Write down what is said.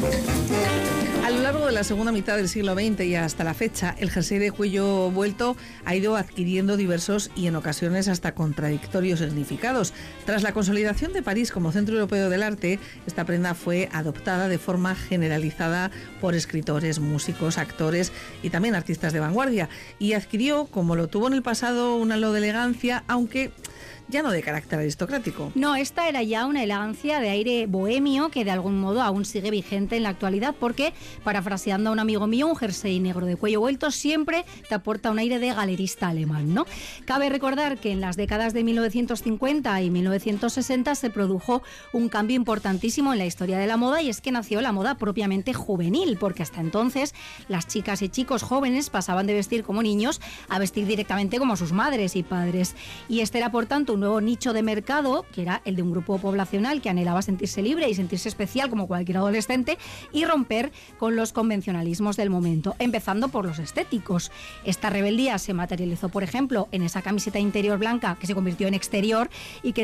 A lo largo de la segunda mitad del siglo XX y hasta la fecha, el jersey de cuello vuelto ha ido adquiriendo diversos y en ocasiones hasta contradictorios significados. Tras la consolidación de París como centro europeo del arte, esta prenda fue adoptada de forma generalizada por escritores, músicos, actores y también artistas de vanguardia, y adquirió, como lo tuvo en el pasado, un halo de elegancia, aunque ya no de carácter aristocrático. No, esta era ya una elegancia de aire bohemio que de algún modo aún sigue vigente en la actualidad, porque, parafraseando a un amigo mío, un jersey negro de cuello vuelto siempre te aporta un aire de galerista alemán, ¿no? Cabe recordar que en las décadas de 1950 y 1960 se produjo un cambio importantísimo en la historia de la moda, y es que nació la moda propiamente juvenil, porque hasta entonces las chicas y chicos jóvenes pasaban de vestir como niños a vestir directamente como sus madres y padres. Y este era, por tanto, un nuevo nicho de mercado, que era el de un grupo poblacional que anhelaba sentirse libre y sentirse especial como cualquier adolescente y romper con los convencionalismos del momento, empezando por los estéticos. Esta rebeldía se materializó, por ejemplo, en esa camiseta interior blanca que se convirtió en exterior y que